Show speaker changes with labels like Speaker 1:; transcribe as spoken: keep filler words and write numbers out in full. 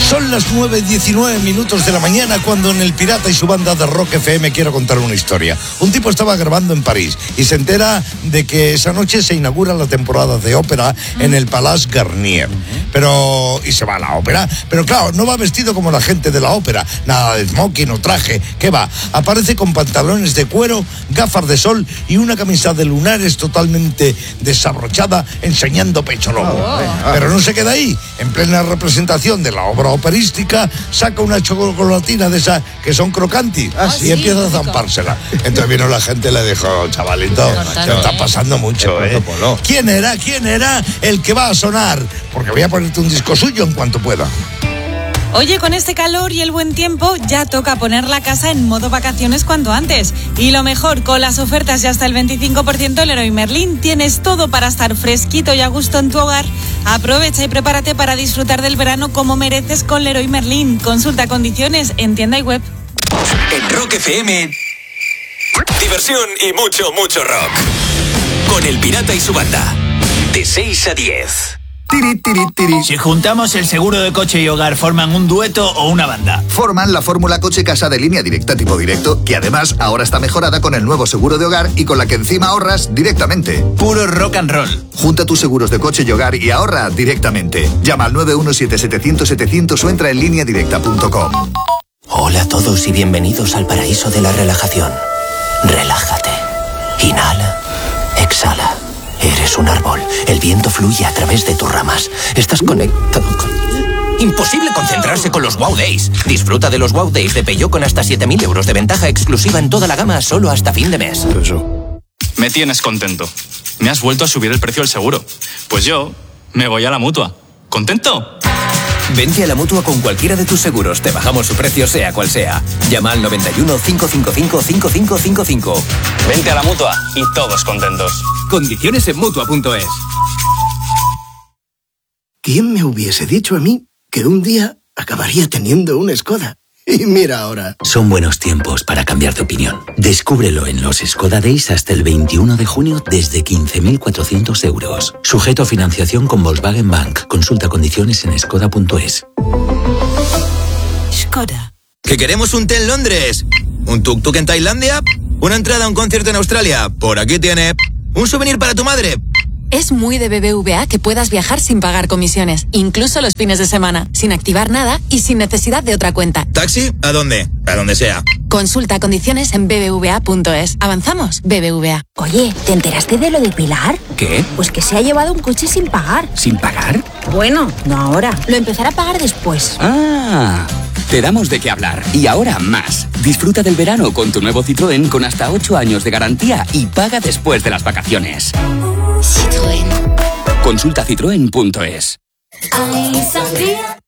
Speaker 1: Son las nueve y diecinueve minutos de la mañana cuando en El Pirata y su banda de Rock F M quiero contar una historia. Un tipo estaba grabando en París y se entera de que esa noche se inaugura la temporada de ópera en el Palace Garnier. Pero, y se va a la ópera, pero claro, no va vestido como la gente de la ópera, nada de smoking o traje, ¿qué va? Aparece con pantalones de cuero, gafas de sol y una camisa de lunares totalmente desabrochada, enseñando pecho lobo. Oh. Pero no se queda ahí, en plena representación de la obra operística, saca una chocolatina de esas que son crocantes ah, y sí, empieza a zampársela. Entonces vino la gente y le dijo, chavalito, se está pasando mucho, ¿eh? ¿Quién era? ¿Quién era el que va a sonar? Porque voy a ponerte un disco suyo en cuanto pueda.
Speaker 2: Oye, con este calor y el buen tiempo, ya toca poner la casa en modo vacaciones cuanto antes. Y lo mejor, con las ofertas de hasta el veinticinco por ciento en Leroy Merlin, tienes todo para estar fresquito y a gusto en tu hogar. Aprovecha y prepárate para disfrutar del verano como mereces con Leroy Merlin. Consulta condiciones en tienda y web.
Speaker 3: En Rock F M, diversión y mucho, mucho rock. Con El Pirata y su banda, de seis a diez.
Speaker 4: Tiri, tiri, tiri.
Speaker 5: Si juntamos el seguro de coche y hogar, ¿forman un dueto o una banda?
Speaker 4: Forman la fórmula coche casa de línea directa tipo directo, que además ahora está mejorada con el nuevo seguro de hogar y con la que encima ahorras directamente.
Speaker 5: Puro rock and roll.
Speaker 4: Junta tus seguros de coche y hogar y ahorra directamente. Llama al nueve uno siete siete cero cero siete cero cero o entra en línea directa punto com.
Speaker 6: Hola a todos y bienvenidos al paraíso de la relajación. Relájate. Inhala. Exhala. Eres un árbol. El viento fluye a través de tus ramas. Estás conectado con...
Speaker 3: Imposible concentrarse con los Wow Days. Disfruta de los Wow Days de Peugeot con hasta siete mil euros de ventaja exclusiva en toda la gama solo hasta fin de mes.
Speaker 7: Me tienes contento. Me has vuelto a subir el precio del seguro. Pues yo me voy a la Mutua. ¿Contento?
Speaker 3: Vente a la Mutua con cualquiera de tus seguros. Te bajamos su precio sea cual sea. Llama al noventa y uno, cinco cinco cinco, cinco cinco cinco cinco.
Speaker 7: Vente a la Mutua y todos contentos.
Speaker 3: Condiciones en Mutua punto es.
Speaker 8: ¿Quién me hubiese dicho a mí que un día acabaría teniendo una Skoda? Y mira ahora.
Speaker 6: Son buenos tiempos para cambiar de opinión. Descúbrelo en los Skoda Days hasta el veintiuno de junio desde quince mil cuatrocientos euros. Sujeto a financiación con Volkswagen Bank. Consulta condiciones en skoda punto es.
Speaker 2: Skoda.
Speaker 3: ¿Que queremos un té en Londres? ¿Un tuk-tuk en Tailandia? ¿Una entrada a un concierto en Australia? Por aquí tiene. ¿Un souvenir para tu madre?
Speaker 9: Es muy de B B V A que puedas viajar sin pagar comisiones, incluso los fines de semana, sin activar nada y sin necesidad de otra cuenta.
Speaker 3: ¿Taxi? ¿A dónde? A donde sea.
Speaker 9: Consulta condiciones en b b v a punto es. ¿Avanzamos? B B V A.
Speaker 10: Oye, ¿te enteraste de lo de Pilar?
Speaker 6: ¿Qué?
Speaker 10: Pues que se ha llevado un coche sin pagar.
Speaker 6: ¿Sin pagar?
Speaker 10: Bueno, no ahora. Lo empezará a pagar después.
Speaker 6: Ah, te damos de qué hablar. Y ahora más. Disfruta del verano con tu nuevo Citroën con hasta ocho años de garantía y paga después de las vacaciones.
Speaker 10: Citroën.
Speaker 6: Consulta citroen punto es.
Speaker 10: Ay, sangría.